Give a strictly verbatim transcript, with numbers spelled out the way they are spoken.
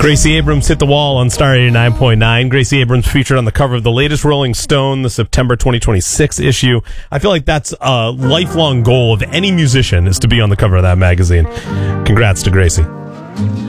Gracie Abrams hit the wall on Star eighty-nine point nine. Gracie Abrams featured on the cover of the latest Rolling Stone, the September twenty twenty-six issue. I feel like that's a lifelong goal of any musician, is to be on the cover of that magazine. Congrats to Gracie.